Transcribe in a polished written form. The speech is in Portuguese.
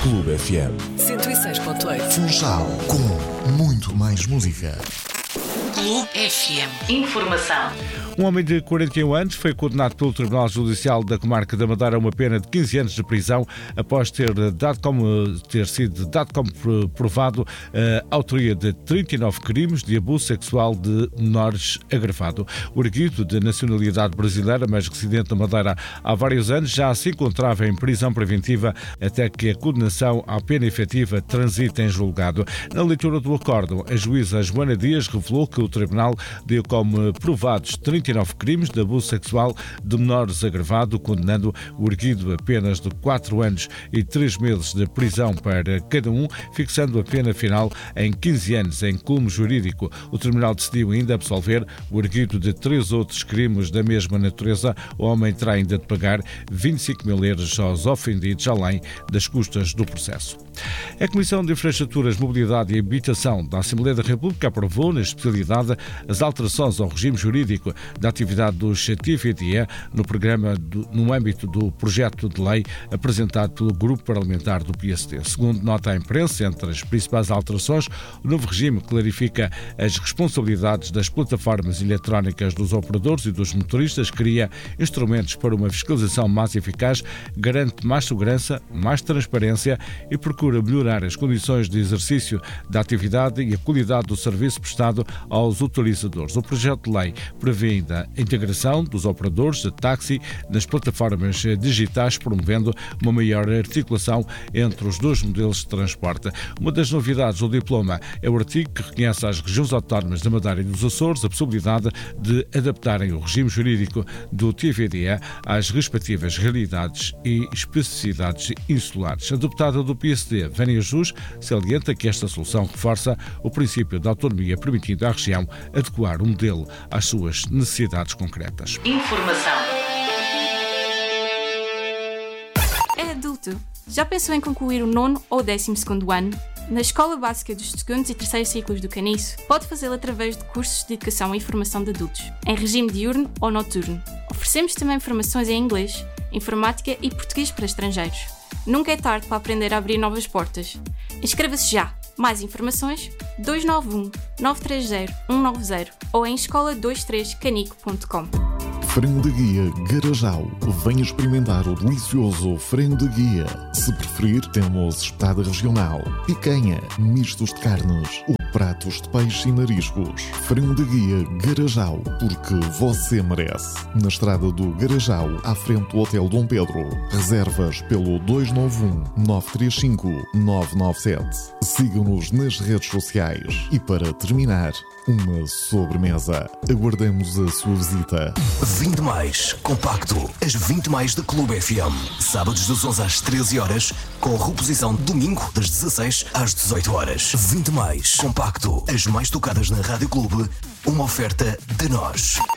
Clube FM 106.8. Funchal, com muito mais música. Clube FM. Informação. Um homem de 41 anos foi condenado pelo Tribunal Judicial da Comarca da Madeira a uma pena de 15 anos de prisão após ter sido dado como provado a autoria de 39 crimes de abuso sexual de menores agravado. O erguido, de nacionalidade brasileira, mas residente na Madeira há vários anos, já se encontrava em prisão preventiva até que a condenação à pena efetiva transite em julgado. Na leitura do acórdão, a juíza Joana Dias revelou que o Tribunal deu como provados 39 crimes de abuso sexual de menores agravado, condenando o erguido a penas de 4 anos e 3 meses de prisão para cada um, fixando a pena final em 15 anos em culmo jurídico. O Tribunal decidiu ainda absolver o erguido de 3 outros crimes da mesma natureza. O homem terá ainda de pagar 25 mil euros aos ofendidos, além das custas do processo. A Comissão de Infraestruturas, Mobilidade e Habitação da Assembleia da República aprovou, na especialidade, as alterações ao regime jurídico da atividade dos TVDE no âmbito do projeto de lei apresentado pelo Grupo Parlamentar do PSD. Segundo nota à imprensa, entre as principais alterações, o novo regime clarifica as responsabilidades das plataformas eletrónicas dos operadores e dos motoristas, cria instrumentos para uma fiscalização mais eficaz, garante mais segurança, mais transparência e procura melhorar as condições de exercício da atividade e a qualidade do serviço prestado aos utilizadores. O projeto de lei prevê ainda a integração dos operadores de táxi nas plataformas digitais, promovendo uma maior articulação entre os dois modelos de transporte. Uma das novidades do diploma é o artigo que reconhece às regiões autónomas da Madeira e dos Açores a possibilidade de adaptarem o regime jurídico do TVDE às respectivas realidades e especificidades insulares. A deputada do PSD, Vânia Jus, salienta que esta solução reforça o princípio da autonomia, permitindo à região adequar o modelo às suas necessidades concretas. Informação. É adulto. Já pensou em concluir o 9º ou 12º ano? Na Escola Básica dos 2º e 3º ciclos do Caniço, pode fazê-lo através de cursos de educação e formação de adultos, em regime diurno ou noturno. Oferecemos também formações em inglês, informática e português para estrangeiros. Nunca é tarde para aprender a abrir novas portas. Inscreva-se já! Mais informações 291 930 190 ou em escola23canico.com. Frango de Guia Garajal. Venha experimentar o delicioso frango de guia. Se preferir, temos espetada regional, picanha, mistos de carnes, pratos de peixe e mariscos. Frango de Guia Garajal, porque você merece. Na estrada do Garajal, à frente do Hotel Dom Pedro. Reservas pelo 291 935 997. Siga-nos nas redes sociais. E para terminar, uma sobremesa. Aguardamos a sua visita. 20 mais compacto. As 20 mais da Clube FM. Sábados das 11 às 13 horas, com reposição domingo das 16 às 18 horas. 20 mais compacto. As mais tocadas na Rádio Clube. Uma oferta de nós.